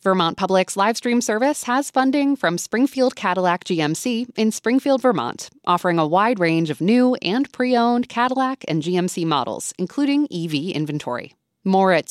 Vermont Public's live stream service has funding from Springfield Cadillac GMC in Springfield, Vermont, offering a wide range of new and pre-owned Cadillac and GMC models, including EV inventory. More at